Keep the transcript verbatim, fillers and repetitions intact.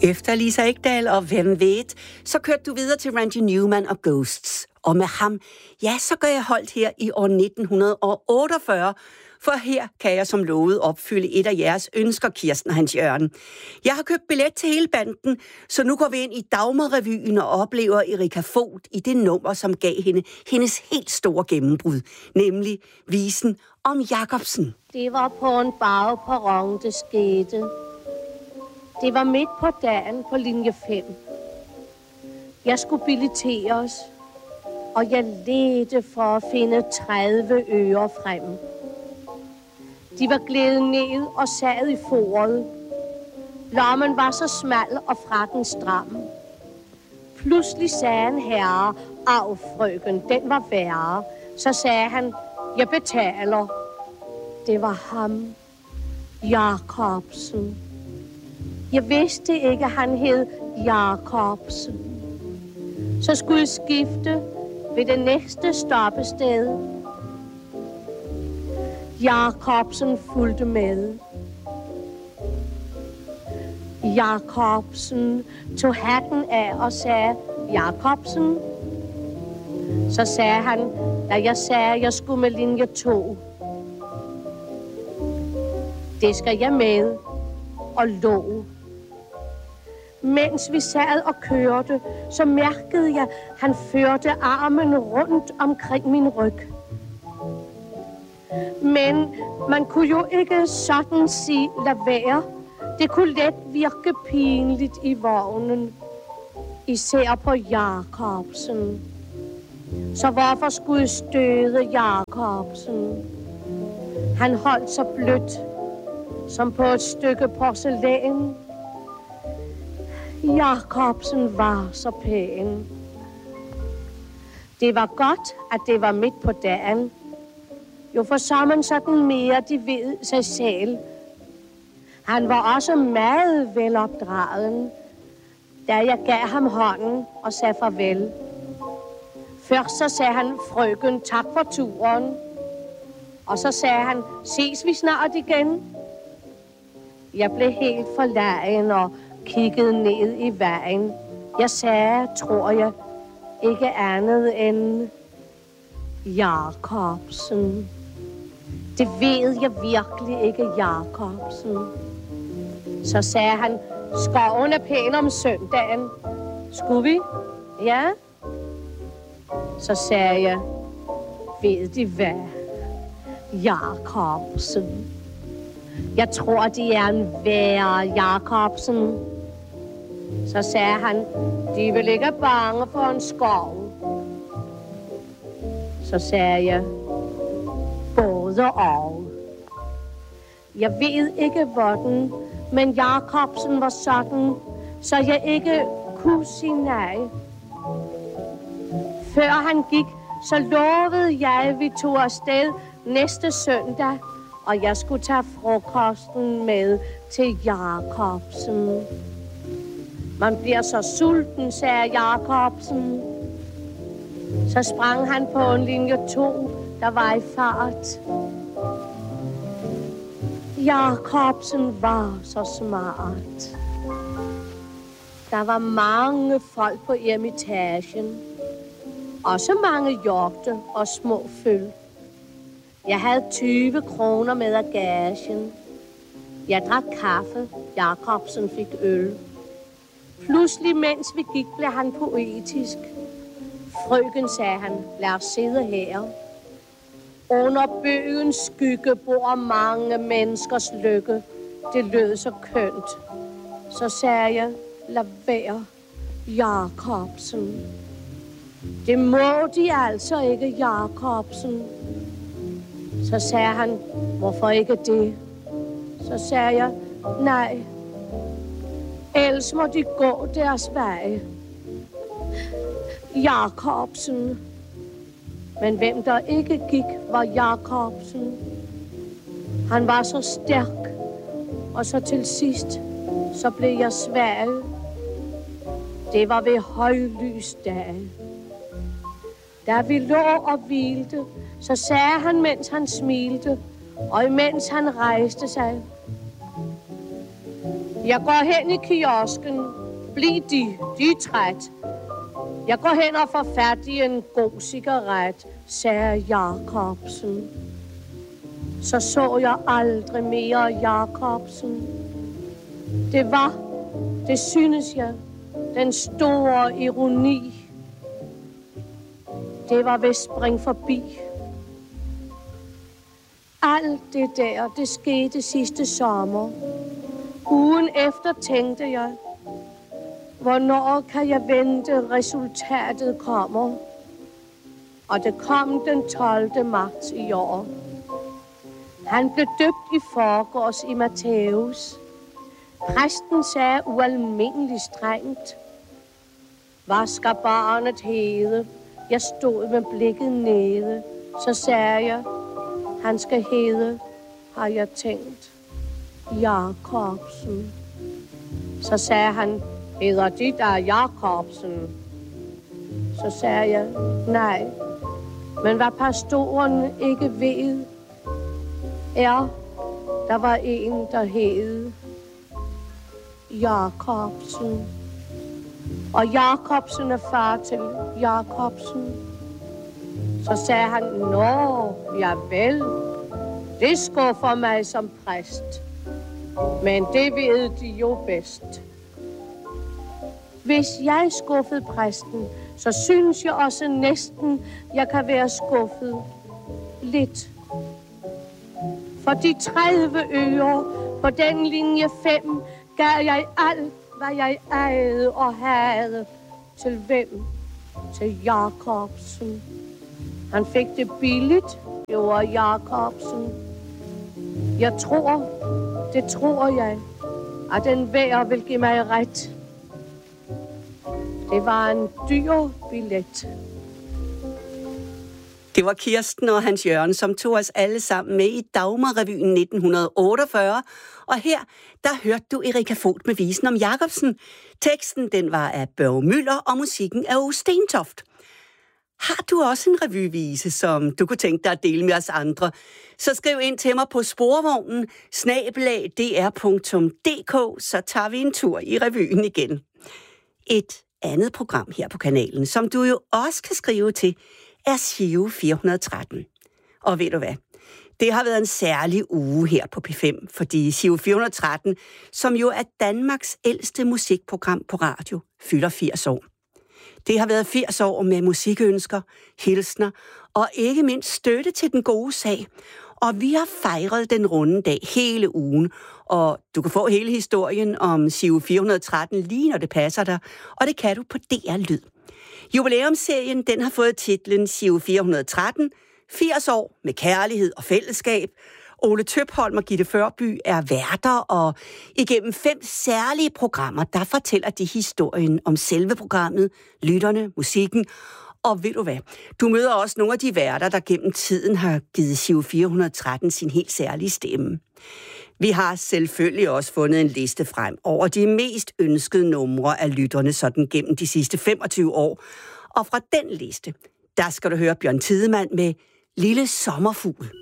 Efter Lisa Ekdahl og Hvem ved, så kørte du videre til Randy Newman og Ghosts. Og med ham, ja, så gør jeg holdt her i år nitten otteogfyrre, for her kan jeg som lovet opfylde et af jeres ønsker, Kirsten og Hans Jørgen. Jeg har købt billet til hele banden, så nu går vi ind i Dagmar-revyen og oplever Erika Vogt i det nummer, som gav hende hendes helt store gennembrud, nemlig visen om Jacobsen. Det var på en bagperron, det skete. Det var midt på dagen på linje fem. Jeg skulle billeteres, og jeg ledte for at finde tredive øre frem. De var glædet ned og sad i foret. Lommen var så smal og frakken stram. Pludselig sagde en herre, af frøken, den var værre. Så sagde han, jeg betaler. Det var ham, Jacobsen. Jeg vidste ikke, at han hed Jacobsen. Så skulle jeg skifte ved det næste stoppested. Jacobsen fulgte med. Jacobsen tog hatten af og sagde, Jacobsen. Så sagde han, da jeg sagde, at jeg skulle med linje to. Det skal jeg med, og lå. Mens vi sad og kørte, så mærkede jeg, at han førte armen rundt omkring min ryg. Men man kunne jo ikke sådan sige, lad være. Det kunne let virke pinligt i vognen, især på Jacobsen. Så hvorfor skulle jeg støde Jacobsen? Han holdt så blødt, som på et stykke porcelæn. Jacobsen var så pæn. Det var godt, at det var midt på dagen. Jo, for så man sådan mere, de ved sig selv. Han var også meget velopdragen, da jeg gav ham hånden og sagde farvel. Først så sagde han, frøken, tak for turen. Og så sagde han, ses vi snart igen? Jeg blev helt forlegen og kiggede ned i vejen. Jeg sagde, tror jeg, ikke andet end Jacobsen. Det ved jeg virkelig ikke, Jacobsen. Så sagde han, skoven er pæn om søndagen. Skulle vi? Ja. Så sagde jeg, ved de hvad? Jacobsen. Jeg tror, de er en værre Jacobsen. Så sagde han, de vil ikke bange for en skov. Så sagde jeg, både og. Jeg ved ikke hvordan, men Jacobsen var sådan, så jeg ikke kunne sige nej. Før han gik, så lovede jeg, at vi tog afsted næste søndag, og jeg skulle tage frokosten med til Jacobsen. Man bliver så sulten, sagde Jacobsen. Så sprang han på en linje to, der var i fart. Jacobsen var så smart. Der var mange folk på Eremitagen. Også mange hjorte og små føl. Jeg havde tyve kroner med af gagen. Jeg drak kaffe. Jacobsen fik øl. Pludselig, mens vi gik, blev han poetisk. Frøken, sagde han, lad os sidde her. Under bøgens skygge bor mange menneskers lykke. Det lød så kønt. Så sagde jeg, lad være, Jacobsen. Det må de altså ikke, Jacobsen. Så sagde han, hvorfor ikke det? Så sagde jeg, nej, ellers må de gå deres vej. Jacobsen. Men hvem der ikke gik, var Jacobsen. Han var så stærk, og så til sidst, så blev jeg svag. Det var ved højlysdag. Da vi lå og hvilte, så sagde han, mens han smilte, og imens han rejste sig, Jeg går hen i kiosken. Bliv de, de er træt. Jeg går hen og får fat i en god cigaret, sagde Jacobsen. Så så jeg aldrig mere Jacobsen. Det var, det synes jeg, den store ironi. Det var ved spring forbi. Alt det der, det skete sidste sommer. Ugen efter tænkte jeg, hvornår kan jeg vente, resultatet kommer? Og det kom den tolvte marts i år. Han blev døbt i forgårs i Matthæus. Præsten sagde ualmindeligt strengt: hvad skal barnet hedde? Jeg stod med blikket nede. Så sagde jeg: han skal hedde, har jeg tænkt, Jacobsen. Så sagde han: hedder de der Jacobsen? Så sagde jeg: nej, men hvad pastoren ikke ved, er, der var en, der hed Jacobsen. Og Jacobsen er far til Jacobsen. Så sagde han: nå, ja vel, det skuffer mig som præst. Men det ved de jo bedst. Hvis jeg skuffede præsten, så synes jeg også næsten, jeg kan være skuffet lidt. For de tredive øre på den linje fem gav jeg alt, hvad jeg ejede og havde. Til hvem? Til Jacobsen. Han fik det billigt, gjorde Jacobsen. Jeg tror, det tror jeg, at den hver vil give mig ret. Det var en dyr billet. Det var Kirsten og Hans Jørgen, som tog os alle sammen med i Dagmarrevyen nitten otteogfyrre. Og her, der hørte du Erika Vogt med visen om Jacobsen. Teksten, den var af Børge Müller, og musikken af O. Stentoft. Har du også en revyvise, som du kunne tænke dig at dele med os andre? Så skriv ind til mig på sporvognen snabel-a d r punktum d k, så tager vi en tur i revyen igen. Et andet program her på kanalen, som du jo også kan skrive til, er Giro fire hundrede og tretten. Og ved du hvad? Det har været en særlig uge her på P fem, fordi Giro fire hundrede og tretten, som jo er Danmarks ældste musikprogram på radio, fylder firs år. Det har været firs år med musikønsker, hilsner og ikke mindst støtte til den gode sag. Og vi har fejret den runde dag hele ugen, og du kan få hele historien om Giro fire hundrede og tretten lige når det passer dig, og det kan du på D R Lyd. Jubilæumsserien, den har fået titlen Giro fire hundrede og tretten, firs år med kærlighed og fællesskab. Ole Tøpholm og Gitte Førby er værter, og igennem fem særlige programmer, der fortæller de historien om selve programmet, lytterne, musikken. Og ved du hvad? Du møder også nogle af de værter, der gennem tiden har givet Giro fire hundrede og tretten sin helt særlige stemme. Vi har selvfølgelig også fundet en liste frem over de mest ønskede numre af lytterne sådan gennem de sidste femogtyve år. Og fra den liste, der skal du høre Bjørn Tidemand med Lille Sommerfugl.